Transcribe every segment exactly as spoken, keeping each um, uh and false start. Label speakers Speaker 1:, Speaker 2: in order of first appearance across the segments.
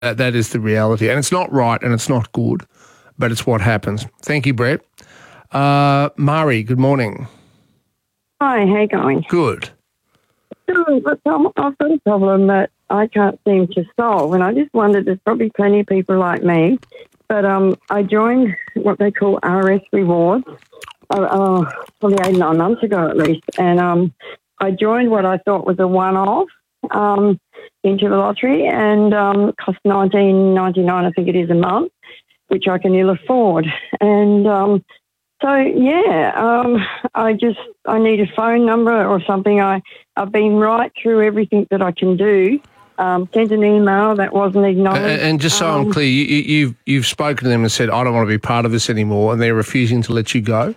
Speaker 1: That, that is the reality. And it's not right and it's not good, but it's what happens. Thank you, Brett. Uh, Mari, good morning.
Speaker 2: Hi, how you going?
Speaker 1: Good.
Speaker 2: Good, but um, I've got a problem that I can't seem to solve, and I just wondered, there's probably plenty of people like me, but um, I joined what they call R S Rewards, uh, uh, probably eight, nine months ago at least, and um, I joined what I thought was a one-off um, into the lottery, and um, it cost nineteen ninety-nine, I think it is, a month, which I can ill afford, and um, so, yeah, um, I just, I need a phone number or something. I, I've been right through everything that I can do. Um, sent an email that wasn't acknowledged.
Speaker 1: And, and just so
Speaker 2: um,
Speaker 1: I'm clear, you, you, you've, you've spoken to them and said, I don't want to be part of this anymore, and they're refusing to let you go?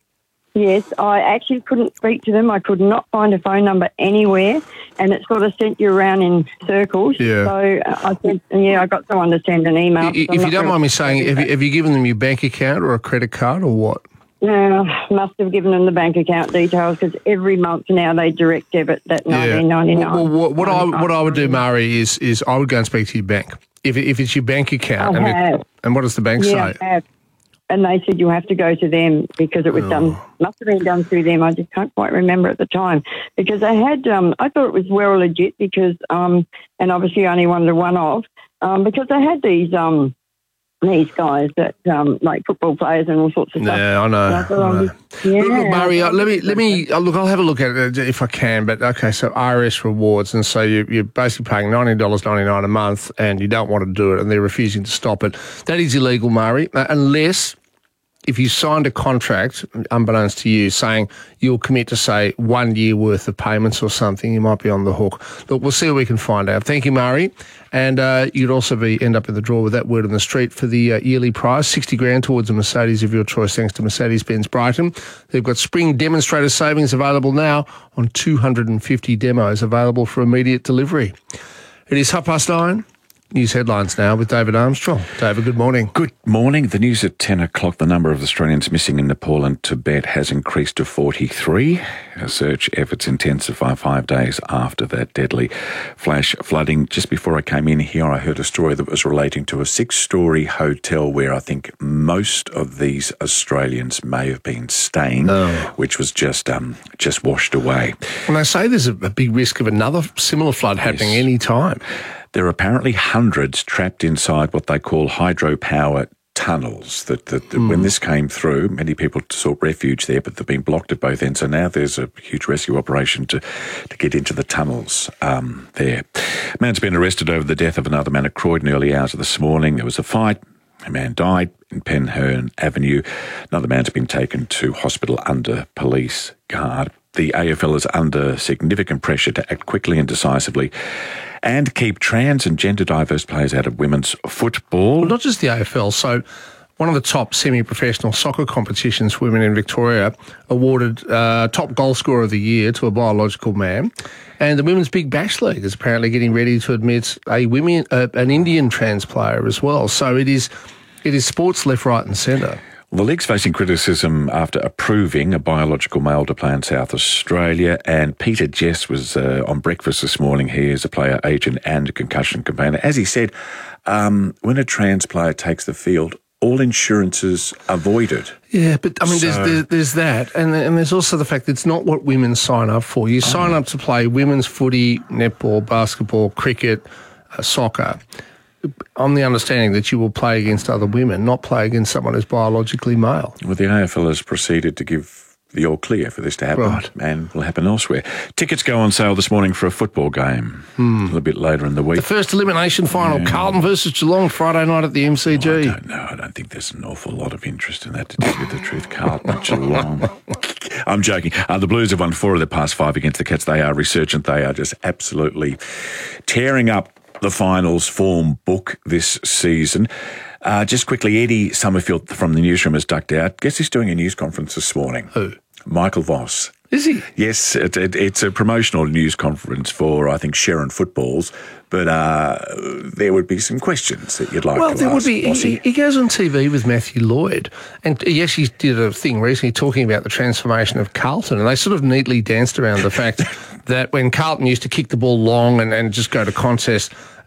Speaker 2: Yes, I actually couldn't speak to them. I could not find a phone number anywhere, and it sort of sent you around in circles.
Speaker 1: Yeah.
Speaker 2: So uh, I said, yeah, I got someone to send an email.
Speaker 1: I, if you don't mind me saying, have you, have you given them your bank account or a credit card or what?
Speaker 2: No, must have given them the bank account details, because every month now they direct debit that nineteen ninety-nine.
Speaker 1: Well, what, what I what I would do, Mari, is is I would go and speak to your bank. If if it's your bank account,
Speaker 2: I
Speaker 1: and,
Speaker 2: have.
Speaker 1: it, and what does the bank
Speaker 2: Yeah,
Speaker 1: say?
Speaker 2: I have. And they said you have to go to them because it was
Speaker 1: Oh.
Speaker 2: done, must have been done through them. I just can't quite remember at the time, because I had, um, I thought it was well legit because, um, and obviously I only wanted a one-off, um, because they had these, um, these guys that, um, like football players and all sorts of stuff.
Speaker 1: Yeah, I know.
Speaker 2: And I thought,
Speaker 1: I know.
Speaker 2: was, yeah,
Speaker 1: Look, look, Mari,
Speaker 2: I
Speaker 1: uh, let me let me uh, look. I'll have a look at it if I can. But okay, so R S Rewards, and so you, you're basically paying nineteen dollars ninety-nine a month, and you don't want to do it, and they're refusing to stop it. That is illegal, Mari, uh, unless if you signed a contract, unbeknownst to you, saying you'll commit to, say, one year worth of payments or something, you might be on the hook. Look, we'll see what we can find out. Thank you, Mari. And uh, you'd also be end up in the draw with that word on the street for the uh, yearly prize, sixty grand towards a Mercedes of your choice, thanks to Mercedes-Benz Brighton. They've got spring demonstrator savings available now on two hundred fifty demos available for immediate delivery. It is half past nine. News headlines now with David Armstrong. David, good morning.
Speaker 3: Good morning. The news at ten o'clock. The number of Australians missing in Nepal and Tibet has increased to forty-three. Search efforts intensify five days after that deadly flash flooding. Just before I came in here, I heard a story that was relating to a six-storey hotel where I think most of these Australians may have been staying,
Speaker 1: Oh.
Speaker 3: which was just um, just washed away.
Speaker 1: And they say there's a, a big risk of another similar flood happening
Speaker 3: Yes.
Speaker 1: any time.
Speaker 3: There are apparently hundreds trapped inside what they call hydropower tunnels. That, that, that
Speaker 1: Mm.
Speaker 3: when this came through, many people sought refuge there, but they've been blocked at both ends. So now there's a huge rescue operation to, to get into the tunnels um, there. A man's been arrested over the death of another man at Croydon early hours of this morning. There was a fight. A man died in Penhern Avenue. Another man's been taken to hospital under police guard. The A F L is under significant pressure to act quickly and decisively and keep trans and gender diverse players out of women's football.
Speaker 1: Well, not just the A F L. So one of the top semi-professional soccer competitions for women in Victoria awarded uh, top goal scorer of the year to a biological man. And the Women's Big Bash League is apparently getting ready to admit a women, uh, an Indian trans player as well. So it is, it is sports left, right and centre.
Speaker 3: The league's facing criticism after approving a biological male to play in South Australia, and Peter Jess was uh, on breakfast this morning. He is a player agent and a concussion campaigner. As he said, um, when a trans player takes the field, all insurances are voided.
Speaker 1: Yeah, but I mean,
Speaker 3: So-
Speaker 1: there's, there's there's that, and and there's also the fact that it's not what women sign up for. You sign up to play women's footy, netball, basketball, cricket, uh, soccer, on the understanding that you will play against other women, not play against someone who's biologically male.
Speaker 3: Well, the A F L has proceeded to give the all clear for this to happen,
Speaker 1: Right.
Speaker 3: and will happen elsewhere. Tickets go on sale this morning for a football game a little bit later in the week.
Speaker 1: The first elimination final, Carlton versus Geelong, Friday night at the M C G.
Speaker 3: I don't know. I don't think there's an awful lot of interest in that, to tell you the truth. Carlton, Geelong. I'm joking. Uh, the Blues have won four of their past five against the Cats. They are resurgent. They are just absolutely tearing up the finals form book this season. Uh, just quickly, Eddie Summerfield from the newsroom has ducked out. Guess who's doing a news conference this morning?
Speaker 1: Who?
Speaker 3: Michael Voss.
Speaker 1: Is he?
Speaker 3: Yes, it, it, it's a promotional news conference for, I think, Sharon Footballs, but uh, there would be some questions that you'd like
Speaker 1: Well,
Speaker 3: to
Speaker 1: there
Speaker 3: ask.
Speaker 1: would be. He, he goes on T V with Matthew Lloyd, and he actually did a thing recently talking about the transformation of Carlton, and they sort of neatly danced around the fact that when Carlton used to kick the ball long and, and just go to contest,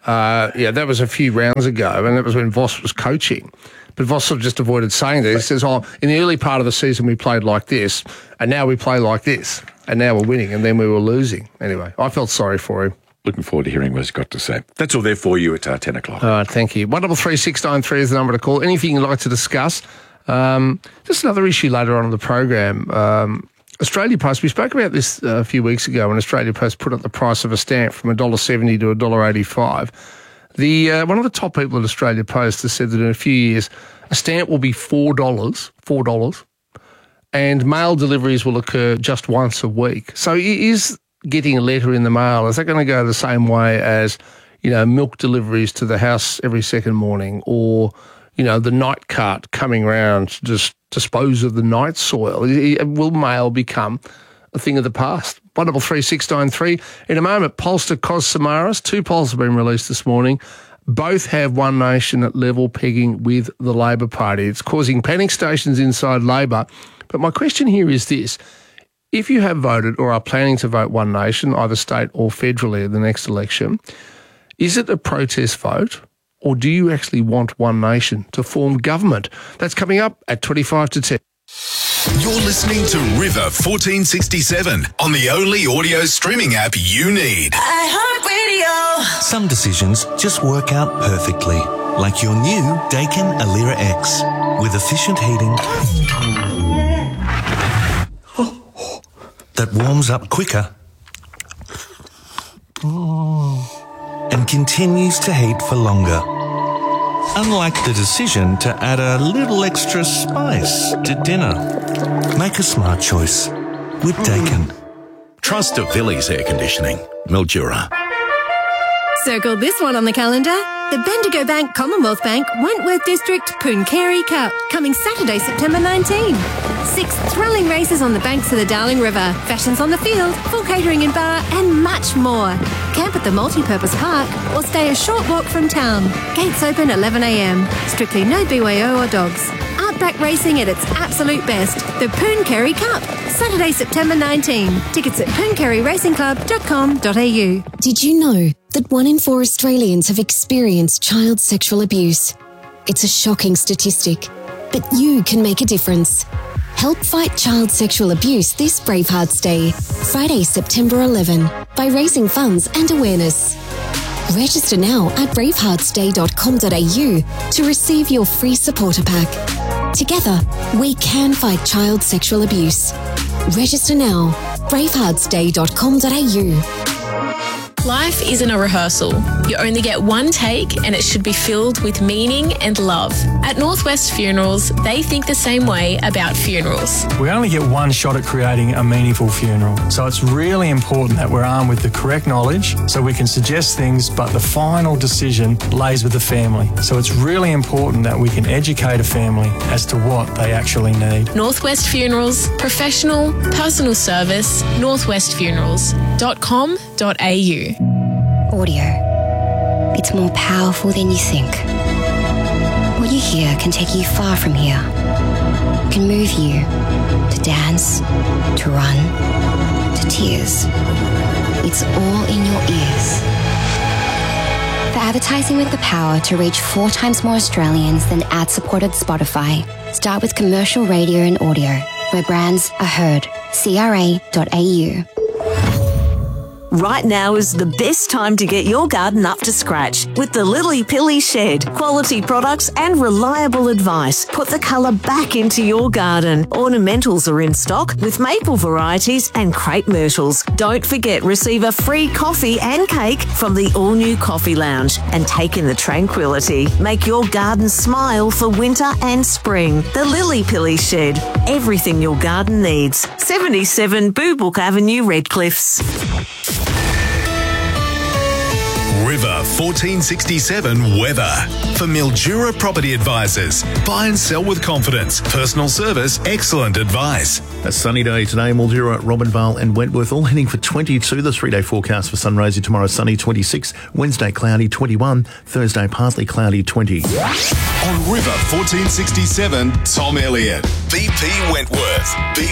Speaker 1: Uh, yeah, that was a few rounds ago, and that was when Voss was coaching. But Voss sort of just avoided saying that. He says, oh, in the early part of the season we played like this, and now we play like this, and now we're winning, and then we were losing. Anyway, I felt sorry for him.
Speaker 3: Looking forward to hearing what he's got to say. That's all there for you at uh, ten o'clock.
Speaker 1: All right, thank you. one double three six nine three is the number to call. Anything you'd like to discuss? Um, just another issue later on in the program. Um, Australia Post, we spoke about this uh, a few weeks ago when Australia Post put up the price of a stamp from one dollar seventy to one dollar eighty-five. The uh, one of the top people at Australia Post has said that in a few years a stamp will be four dollars, four dollars, and mail deliveries will occur just once a week. So is getting a letter in the mail, is that going to go the same way as, you know, milk deliveries to the house every second morning, or, you know, the night cart coming around to just dispose of the night soil? Will mail become a thing of the past? one double three six nine three. In a moment, pollster Kos Samaras, two polls have been released this morning. Both have One Nation at level pegging with the Labor Party. It's causing panic stations inside Labor. But my question here is this. If you have voted or are planning to vote One Nation, either state or federally at the next election, is it a protest vote, or do you actually want One Nation to form government? That's coming up at twenty-five to ten.
Speaker 4: You're listening to River fourteen sixty-seven on the only audio streaming app you need.
Speaker 5: iHeartRadio. Some decisions just work out perfectly, like your new Daikin Alira X with efficient heating that warms up quicker and continues to heat for longer. Unlike the decision to add a little extra spice to dinner. Make a smart choice with Daikin.
Speaker 4: Trust of Villiers Air Conditioning, Mildura.
Speaker 6: Circle this one on the calendar. The Bendigo Bank Commonwealth Bank Wentworth District Pooncarie Cup, coming Saturday, September nineteenth. Six thrilling races on the banks of the Darling River, fashions on the field, full catering and bar, and much more. Camp at the multi-purpose park or stay a short walk from town. Gates open eleven a m. Strictly no B Y O or dogs. Outback racing at its absolute best. The Pooncarie Cup, Saturday, September nineteenth. Tickets at pooncarie racing club dot com dot a u.
Speaker 7: Did you know that one in four Australians have experienced child sexual abuse? It's a shocking statistic, but you can make a difference. Help fight child sexual abuse this Bravehearts Day, Friday, September eleventh, by raising funds and awareness. Register now at bravehearts day dot com dot a u to receive your free supporter pack. Together, we can fight child sexual abuse. Register now, bravehearts day dot com dot a u.
Speaker 8: Life isn't a rehearsal. You only get one take and it should be filled with meaning and love. At Northwest Funerals, they think the same way about funerals.
Speaker 9: We only get one shot at creating a meaningful funeral. So it's really important that we're armed with the correct knowledge so we can suggest things, but the final decision lays with the family. So it's really important that we can educate a family as to what they actually need.
Speaker 8: Northwest Funerals, professional, personal service, northwest funerals dot com dot a u.
Speaker 10: Audio. It's more powerful than you think. What you hear can take you far from here. Can move you to dance, to run, to tears. It's all in your ears. For advertising with the power to reach four times more Australians than ad-supported Spotify, start with commercial radio and audio, where brands are heard. C R A dot a u.
Speaker 11: Right now is the best time to get your garden up to scratch with the Lily Pilly Shed. Quality products and reliable advice put the colour back into your garden. Ornamentals are in stock with maple varieties and crepe myrtles. Don't forget, receive a free coffee and cake from the all-new Coffee Lounge and take in the tranquility. Make your garden smile for winter and spring. The Lily Pilly Shed. Everything your garden needs. seventy-seven Boobook Avenue, Redcliffs.
Speaker 4: River fourteen sixty-seven weather. For Mildura Property Advisors. Buy and sell with confidence. Personal service, excellent advice.
Speaker 12: A sunny day today, Mildura, Robinvale and Wentworth all heading for twenty-two. The three-day forecast for Sunraysia tomorrow, sunny twenty-six. Wednesday, cloudy twenty-one. Thursday, partly cloudy twenty.
Speaker 4: On River fourteen sixty-seven, Tom Elliott. B P Wentworth. B